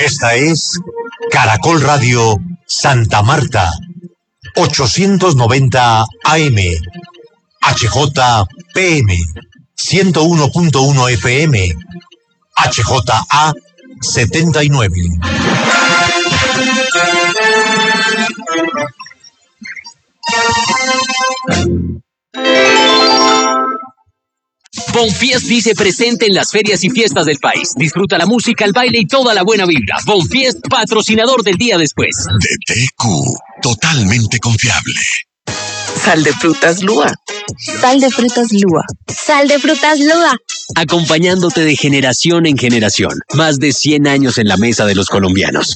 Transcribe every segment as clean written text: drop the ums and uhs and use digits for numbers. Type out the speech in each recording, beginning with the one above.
Esta es Caracol Radio Santa Marta, 890 AM, HJPM, 101.1 FM, HJA 79. Bonfiest dice presente en las ferias y fiestas del país. Disfruta la música, el baile y toda la buena vibra. Bonfiest, patrocinador del día después. DTQ, totalmente confiable. Sal de frutas Lua. Sal de frutas Lua. Sal de frutas Lua. Acompañándote de generación en generación. Más de 100 años en la mesa de los colombianos.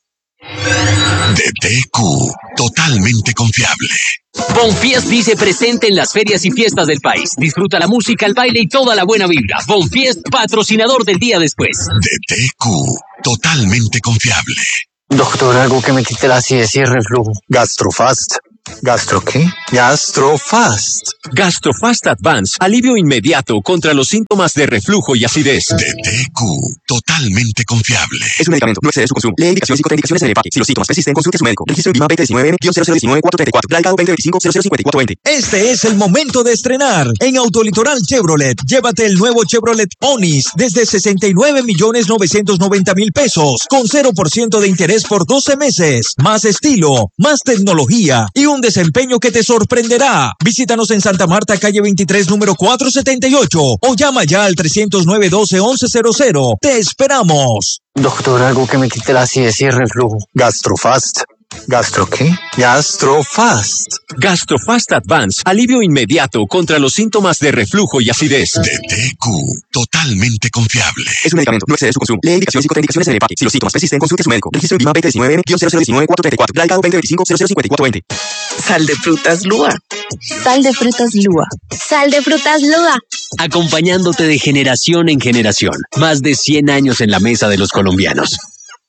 DTQ, totalmente confiable. Bonfiest dice presente en las ferias y fiestas del país. Disfruta la música, el baile y toda la buena vibra. Bonfiest, patrocinador del día después. DTQ, totalmente confiable. Doctor, algo que me quite la acidez y el reflujo. Gastrofast. ¿Gastro qué? Gastrofast. Gastrofast Advance, alivio inmediato contra los síntomas de reflujo y acidez. DTQ, totalmente confiable. Es un medicamento, no excede su consumo. Lee indicaciones y contraindicaciones en el empaque. Si los síntomas persisten, consulte a su médico. Registro en BIMA 2019-0019-434. Radicado 2025-005420. Este es el momento de estrenar. En Autolitoral Chevrolet, llévate el nuevo Chevrolet Onis desde 69.990.000 pesos, con 0% de interés por 12 meses. Más estilo, más tecnología y un desempeño que te sorprenderá. Visítanos en Santa Marta, calle 23, número 478, o llama ya al 309-12-1100. ¡Te esperamos! Doctor, algo que me quite la acidez y el reflujo. Gastrofast. ¿Gastro qué? Gastrofast. Gastrofast Advance, alivio inmediato contra los síntomas de reflujo y acidez. DTQ, totalmente confiable. Es un medicamento, no excede su consumo. Lee indicaciones y contraindicaciones en el empaque. Si los síntomas persisten, consulte a su médico. Registro en BIMA 2019-0019-434. Radicado 2025-005420. Sal de frutas Lua. Sal de frutas Lua. Sal de frutas Lua. Acompañándote de generación en generación. Más de 100 años en la mesa de los colombianos.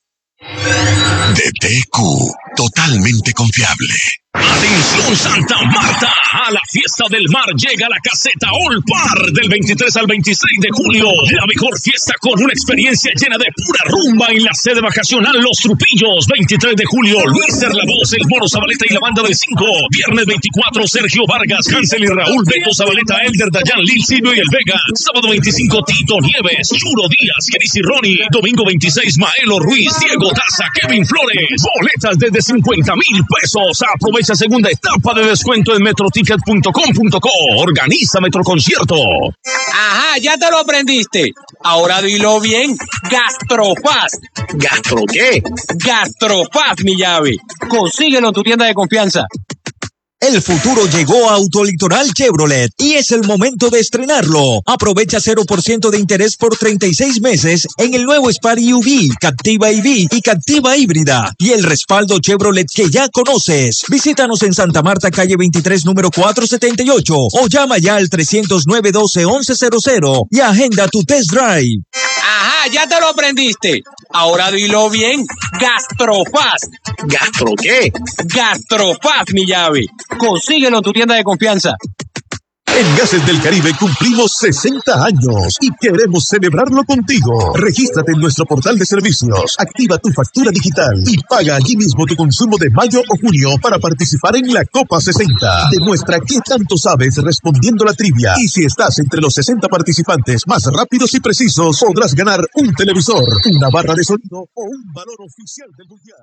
DTQ, totalmente confiable. Atención Santa Marta, a la fiesta del mar llega la caseta All Par del 23 al 26 de julio. La mejor fiesta con una experiencia llena de pura rumba en la sede vacacional Los Trupillos. 23 de julio, Luis La Voz, el Moro Zabaleta y la banda del 5. Viernes 24, Sergio Vargas, Hansel y Raúl, Beto Zabaleta, Elder Dayan, Lil Silvio y El Vega. Sábado 25, Tito Nieves, Yuro Díaz, Keris y Ronnie. Domingo 26, Maelo Ruiz, Diego Daza, Kevin Flores. Boletas desde 50,000 pesos. Aprovecha segunda etapa de descuento en metroticket.com.co. Organiza Metroconcierto. Ajá, ya te lo aprendiste. Ahora dilo bien. Gastrofast. ¿Gastro qué? Gastrofast, mi llave. Consíguelo en tu tienda de confianza. El futuro llegó a Autolitoral Chevrolet y es el momento de estrenarlo. Aprovecha 0% de interés por 36 meses en el nuevo Spari UV, Captiva EV y Captiva híbrida y el respaldo Chevrolet que ya conoces. Visítanos en Santa Marta, calle 23, número 478 o llama ya al 309-12-1100 y agenda tu test drive. Ajá, ya te lo aprendiste. Ahora dilo bien. Gastrofast. ¿Gastro qué? Gastrofast, mi llave. Consíguelo en tu tienda de confianza. En Gases del Caribe cumplimos 60 años y queremos celebrarlo contigo. Regístrate en nuestro portal de servicios, activa tu factura digital y paga allí mismo tu consumo de mayo o junio para participar en la Copa 60. Demuestra qué tanto sabes respondiendo la trivia y si estás entre los 60 participantes más rápidos y precisos podrás ganar un televisor, una barra de sonido o un valor oficial del mundial.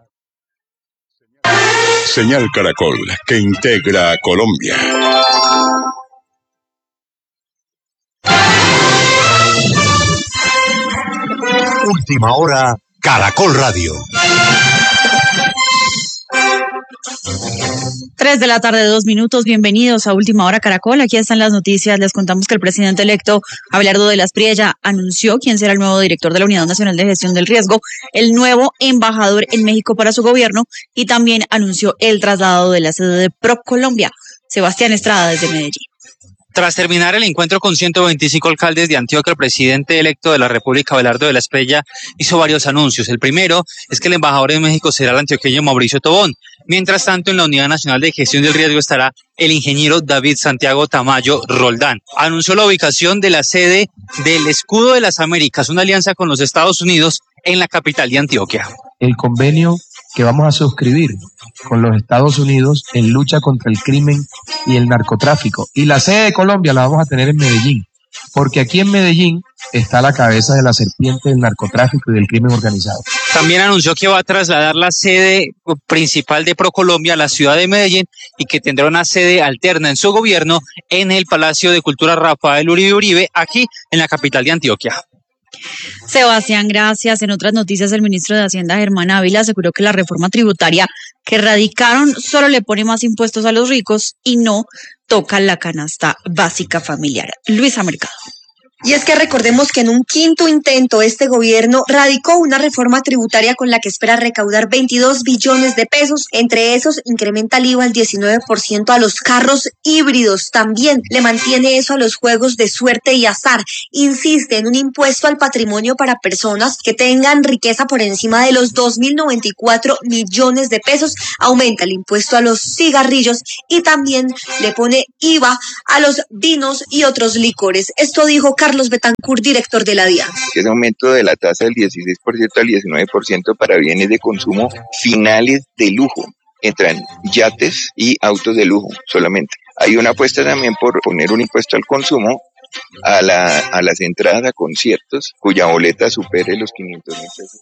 Señal Caracol, que integra a Colombia. Última hora, Caracol Radio. 3 de la tarde, 2 minutos. Bienvenidos a Última Hora Caracol. Aquí están las noticias. Les contamos que el presidente electo, Abelardo de la Espriella, anunció quién será el nuevo director de la Unidad Nacional de Gestión del Riesgo, el nuevo embajador en México para su gobierno y también anunció el traslado de la sede de ProColombia. Sebastián Estrada desde Medellín. Tras terminar el encuentro con 125 alcaldes de Antioquia, el presidente electo de la República, Abelardo de la Espriella, hizo varios anuncios. El primero es que el embajador en México será el antioqueño Mauricio Tobón. Mientras tanto, en la Unidad Nacional de Gestión del Riesgo estará el ingeniero David Santiago Tamayo Roldán. Anunció la ubicación de la sede del Escudo de las Américas, una alianza con los Estados Unidos en la capital de Antioquia. El convenio que vamos a suscribir con los Estados Unidos en lucha contra el crimen y el narcotráfico. Y la sede de Colombia la vamos a tener en Medellín, porque aquí en Medellín está la cabeza de la serpiente del narcotráfico y del crimen organizado. También anunció que va a trasladar la sede principal de ProColombia a la ciudad de Medellín y que tendrá una sede alterna en su gobierno en el Palacio de Cultura Rafael Uribe Uribe, aquí en la capital de Antioquia. Sebastián, gracias. En otras noticias, el ministro de Hacienda, Germán Ávila, aseguró que la reforma tributaria que radicaron solo le pone más impuestos a los ricos y no toca la canasta básica familiar. Luisa Mercado. Y es que recordemos que en un quinto intento este gobierno radicó una reforma tributaria con la que espera recaudar 22 billones de pesos. Entre esos incrementa el IVA al 19% a los carros híbridos. También le mantiene eso a los juegos de suerte y azar. Insiste en un impuesto al patrimonio para personas que tengan riqueza por encima de los 2.094 millones de pesos. Aumenta el impuesto a los cigarrillos y también le pone IVA a los vinos y otros licores. Esto dijo Carlos Betancourt, director de la DIAN. Ese aumento de la tasa del 16% al 19% para bienes de consumo finales de lujo. Entran yates y autos de lujo solamente. Hay una apuesta también por poner un impuesto al consumo a las entradas a conciertos cuya boleta supere los 500.000 pesos.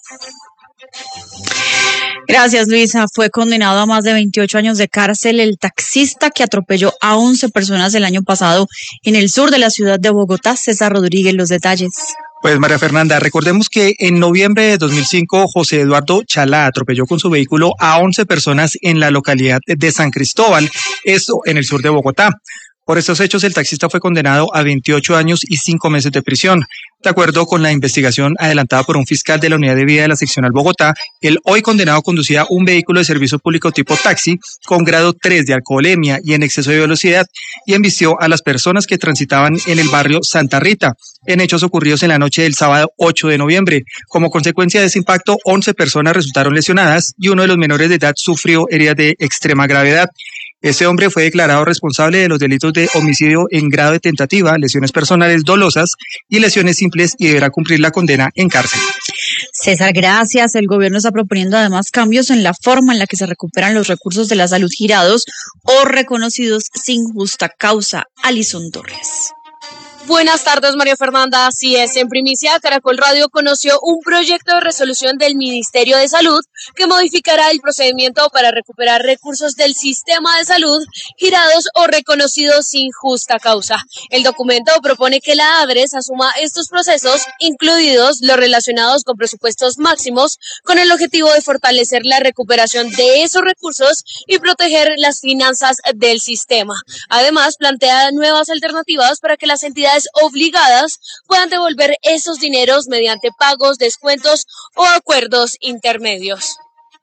Gracias, Luisa. Fue condenado a más de 28 años de cárcel el taxista que atropelló a 11 personas el año pasado en el sur de la ciudad de Bogotá. César Rodríguez, los detalles. Pues María Fernanda, recordemos que en noviembre de 2005 José Eduardo Chalá atropelló con su vehículo a 11 personas en la localidad de San Cristóbal, esto en el sur de Bogotá. Por estos hechos, el taxista fue condenado a 28 años y 5 meses de prisión. De acuerdo con la investigación adelantada por un fiscal de la Unidad de Vía de la Seccional Bogotá, el hoy condenado conducía un vehículo de servicio público tipo taxi con grado 3 de alcoholemia y en exceso de velocidad y embistió a las personas que transitaban en el barrio Santa Rita, en hechos ocurridos en la noche del sábado 8 de noviembre. Como consecuencia de ese impacto, 11 personas resultaron lesionadas y uno de los menores de edad sufrió heridas de extrema gravedad. Este hombre fue declarado responsable de los delitos de homicidio en grado de tentativa, lesiones personales dolosas y lesiones simples y deberá cumplir la condena en cárcel. César, gracias. El gobierno está proponiendo además cambios en la forma en la que se recuperan los recursos de la salud girados o reconocidos sin justa causa. Alison Torres. Buenas tardes, María Fernanda. Así es, en primicia, Caracol Radio conoció un proyecto de resolución del Ministerio de Salud que modificará el procedimiento para recuperar recursos del sistema de salud girados o reconocidos sin justa causa. El documento propone que la ADRES asuma estos procesos, incluidos los relacionados con presupuestos máximos, con el objetivo de fortalecer la recuperación de esos recursos y proteger las finanzas del sistema. Además, plantea nuevas alternativas para que las entidades obligadas puedan devolver esos dineros mediante pagos, descuentos o acuerdos intermedios.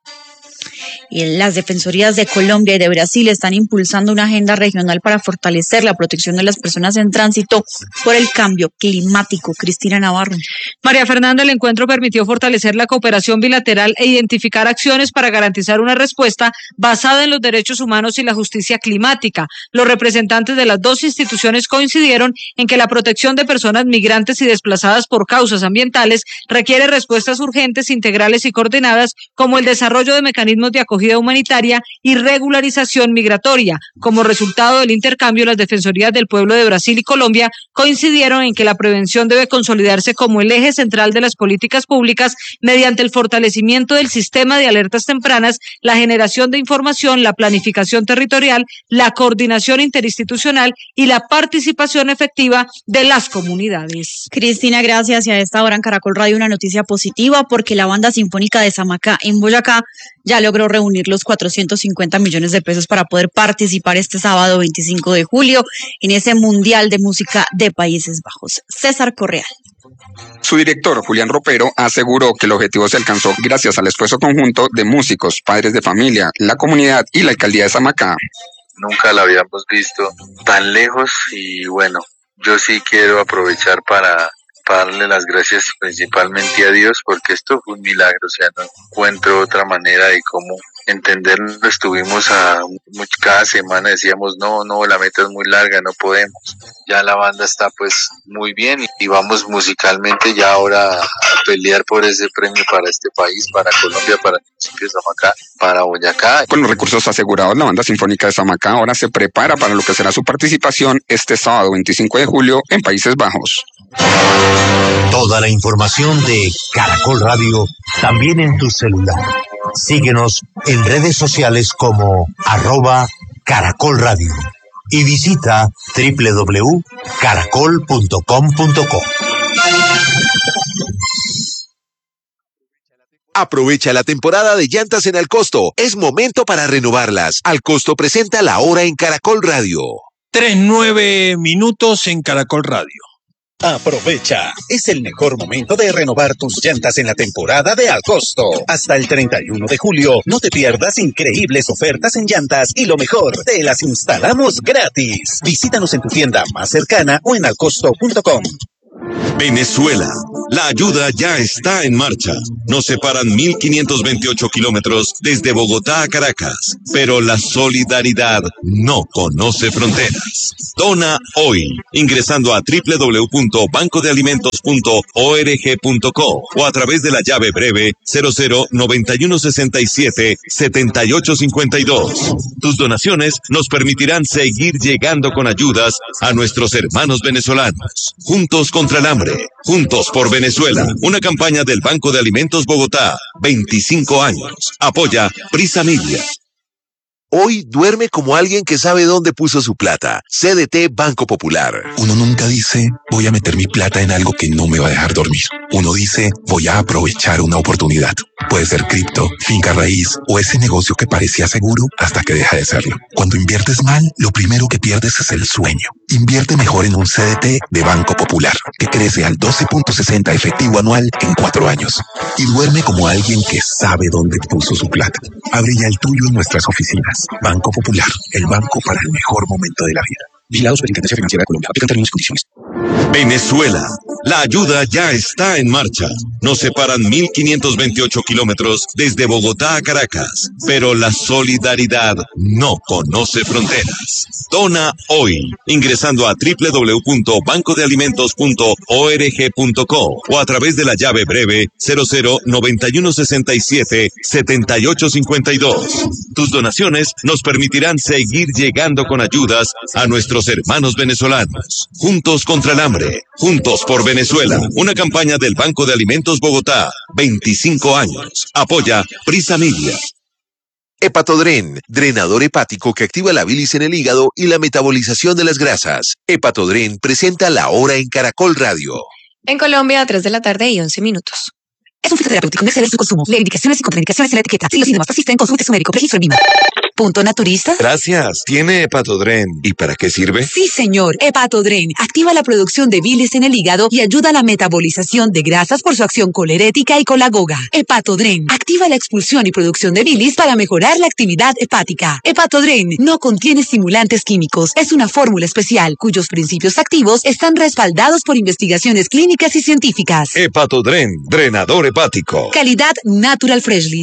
Y las defensorías de Colombia y de Brasil están impulsando una agenda regional para fortalecer la protección de las personas en tránsito por el cambio climático. Cristina Navarro. María Fernanda, el encuentro permitió fortalecer la cooperación bilateral e identificar acciones para garantizar una respuesta basada en los derechos humanos y la justicia climática. Los representantes de las dos instituciones coincidieron en que la protección de personas migrantes y desplazadas por causas ambientales requiere respuestas urgentes, integrales y coordinadas, como el desarrollo de mecanismos de acogida humanitaria y regularización migratoria. Como resultado del intercambio, las Defensorías del Pueblo de Brasil y Colombia coincidieron en que la prevención debe consolidarse como el eje central de las políticas públicas mediante el fortalecimiento del sistema de alertas tempranas, la generación de información, la planificación territorial, la coordinación interinstitucional y la participación efectiva de las comunidades. Cristina, gracias. Y a esta hora en Caracol Radio una noticia positiva porque la Banda Sinfónica de Samacá en Boyacá ya logró reunir los 450 millones de pesos para poder participar este sábado 25 de julio en ese Mundial de Música de Países Bajos. César Correal. Su director, Julián Ropero, aseguró que el objetivo se alcanzó gracias al esfuerzo conjunto de músicos, padres de familia, la comunidad y la alcaldía de Samacá. Nunca la habíamos visto tan lejos y bueno, yo sí quiero aprovechar para darle las gracias principalmente a Dios porque esto fue un milagro, o sea, no encuentro otra manera de cómo entenderlo estuvimos cada semana decíamos no, la meta es muy larga, no podemos. Ya la banda está pues muy bien y vamos musicalmente ya ahora a pelear por ese premio para este país, para Colombia, para el municipio de Samacá, para Boyacá. Con los recursos asegurados, la Banda Sinfónica de Samacá ahora se prepara para lo que será su participación este sábado 25 de julio en Países Bajos. Toda la información de Caracol Radio también en tu celular. Síguenos en redes sociales como @Caracol Radio y visita www.caracol.com.co. Aprovecha la temporada de llantas en Alcosto. Es momento para renovarlas. Alcosto presenta La Hora en Caracol Radio. 3:09 en Caracol Radio. Aprovecha, es el mejor momento de renovar tus llantas en la temporada de Alcosto. Hasta el 31 de julio, no te pierdas increíbles ofertas en llantas y lo mejor, te las instalamos gratis. Visítanos en tu tienda más cercana o en alcosto.com. Venezuela. La ayuda ya está en marcha. Nos separan 1.528 kilómetros desde Bogotá a Caracas, pero la solidaridad no conoce fronteras. Dona hoy, ingresando a www.bancodealimentos.org.co o a través de la llave breve 0091677852. Tus donaciones nos permitirán seguir llegando con ayudas a nuestros hermanos venezolanos. Juntos contra el hambre, juntos por Venezuela. Una campaña del Banco de Alimentos Bogotá. 25 años. Apoya Prisa Media. Hoy duerme como alguien que sabe dónde puso su plata. CDT Banco Popular. Uno nunca dice, voy a meter mi plata en algo que no me va a dejar dormir. Uno dice, voy a aprovechar una oportunidad. Puede ser cripto, finca raíz o ese negocio que parecía seguro hasta que deja de serlo. Cuando inviertes mal, lo primero que pierdes es el sueño. Invierte mejor en un CDT de Banco Popular, que crece al 12.60 efectivo anual en 4 años. Y duerme como alguien que sabe dónde puso su plata. Abre ya el tuyo en nuestras oficinas. Banco Popular, el banco para el mejor momento de la vida. Vigilado Superintendencia Financiera de Colombia. Aplican términos y condiciones. Venezuela. La ayuda ya está en marcha. Nos separan 1.528 kilómetros desde Bogotá a Caracas, pero la solidaridad no conoce fronteras. Dona hoy, ingresando a www.bancodealimentos.org.co o a través de la llave breve 0091677852. Tus donaciones nos permitirán seguir llegando con ayudas a nuestros hermanos venezolanos. Juntos contra el hambre, juntos por Venezuela. Una campaña del Banco de Alimentos Bogotá. 25 años. Apoya Prisa Media. Hepatodren, drenador hepático que activa la bilis en el hígado y la metabolización de las grasas. Hepatodren presenta La Hora en Caracol Radio. En Colombia, 3 de la tarde y 11 minutos. Es un fitoterapéutico, no excede su consumo. Lee indicaciones y contraindicaciones en la etiqueta. Si los síntomas persisten, consulte su médico. Registro en VIMA. ¿Punto naturista? Gracias. ¿Tiene Hepatodren? ¿Y para qué sirve? Sí, señor. Hepatodren activa la producción de bilis en el hígado y ayuda a la metabolización de grasas por su acción colerética y colagoga. Hepatodren activa la expulsión y producción de bilis para mejorar la actividad hepática. Hepatodren no contiene estimulantes químicos. Es una fórmula especial cuyos principios activos están respaldados por investigaciones clínicas y científicas. Hepatodren, drenador hepático. Calidad Natural Freshly.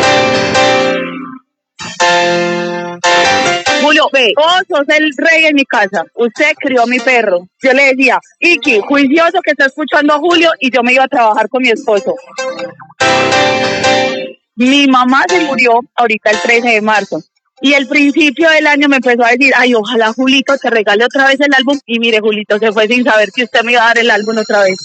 Julio, ve, vos sos el rey en mi casa. Usted crió a mi perro. Yo le decía, Iki, juicioso que está escuchando a Julio, y yo me iba a trabajar con mi esposo. Mi mamá se murió ahorita el 13 de marzo. Y el principio del año me empezó a decir, ay, ojalá Julito te regale otra vez el álbum. Y mire, Julito se fue sin saber que usted me iba a dar el álbum otra vez.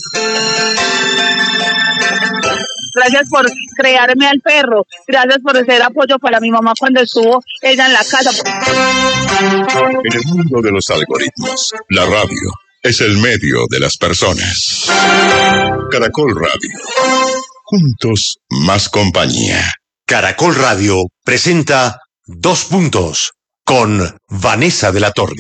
Gracias por crearme al perro. Gracias por ser apoyo para mi mamá cuando estuvo ella en la casa. En el mundo de los algoritmos, la radio es el medio de las personas. Caracol Radio. Juntos, más compañía. Caracol Radio presenta 2 puntos con Vanessa de la Torre.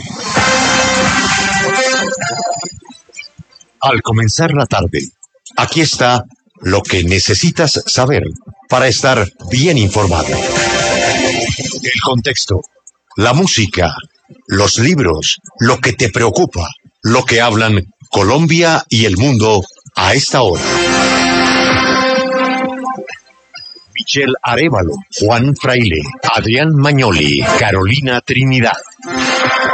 Al comenzar la tarde, aquí está lo que necesitas saber para estar bien informado. El contexto, la música, los libros, lo que te preocupa, lo que hablan Colombia y el mundo a esta hora. Michelle Arévalo, Juan Fraile, Adrián Mañoli, Carolina Trinidad.